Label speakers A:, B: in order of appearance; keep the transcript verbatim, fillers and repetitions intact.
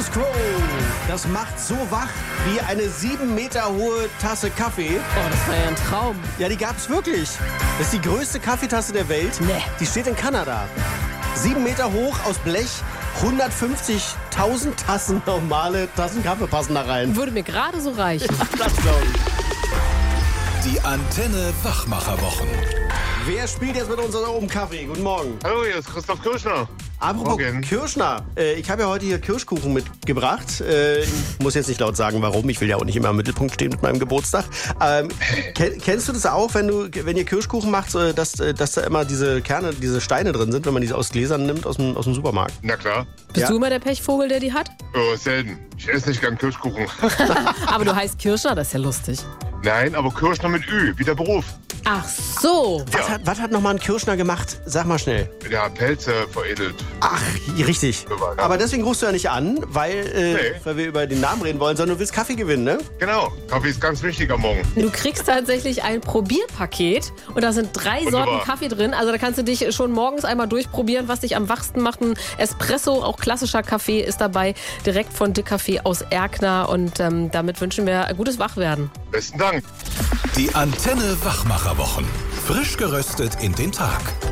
A: Status Quo. Das macht so wach wie eine sieben Meter hohe Tasse Kaffee.
B: Oh, das war ja ein Traum.
A: Ja, die gab's wirklich. Das ist die größte Kaffeetasse der Welt.
B: Nee.
A: Die steht in Kanada. Sieben Meter hoch aus Blech. hundertfünfzigtausend Tassen normale Tassen Kaffee passen da rein.
B: Würde mir gerade so reichen.
A: Das glaube ich.
C: Die Antenne Wachmacherwochen.
A: Wer spielt jetzt mit uns um Kaffee? Guten Morgen.
D: Hallo, hier ist Christoph Kirschner.
A: Apropos
D: Morgen.
A: Kirschner, äh, ich habe ja heute hier Kirschkuchen mitgebracht. Äh, ich muss jetzt nicht laut sagen, warum. Ich will ja auch nicht immer im Mittelpunkt stehen mit meinem Geburtstag. Ähm, ken, kennst du das auch, wenn du, wenn ihr Kirschkuchen macht, äh, dass, äh, dass da immer diese Kerne, diese Steine drin sind, wenn man die aus Gläsern nimmt aus dem, aus dem Supermarkt?
D: Na klar.
B: Bist
A: Ja.
B: du immer der Pechvogel, der die hat?
D: Oh, selten. Ich esse nicht gern Kirschkuchen.
B: Aber du heißt Kirschner, das ist ja lustig.
D: Nein, aber Kirschner mit Ü, wie der Beruf.
B: Ach so.
A: Was, hat, was hat nochmal ein Kirschner gemacht? Sag mal schnell.
D: Ja, Pelze veredelt.
A: Ach, richtig.
D: So war das.
A: Aber deswegen rufst du ja nicht an, weil, äh,
D: Nee.
A: weil wir über den Namen reden wollen, sondern du willst Kaffee gewinnen, ne?
D: Genau, Kaffee ist ganz wichtig am Morgen.
B: Du kriegst tatsächlich ein Probierpaket und da sind drei
D: Wunderbar.
B: Sorten Kaffee drin. Also da kannst du dich schon morgens einmal durchprobieren, was dich am wachsten macht. Ein Espresso, auch klassischer Kaffee ist dabei, direkt von Dick Kaffee aus Erkner. Und ähm, damit wünschen wir ein gutes Wachwerden.
D: Besten Dank.
C: Die Antenne Wachmacherwochen. Frisch geröstet in den Tag.